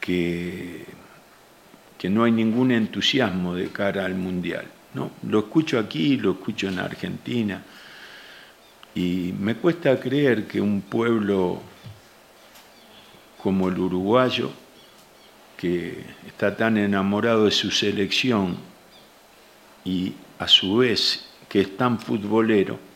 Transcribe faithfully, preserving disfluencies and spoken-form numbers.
que, que no hay ningún entusiasmo de cara al Mundial, ¿no? Lo escucho aquí, lo escucho en Argentina, y me cuesta creer que un pueblo como el uruguayo, que está tan enamorado de su selección y a su vez que es tan futbolero,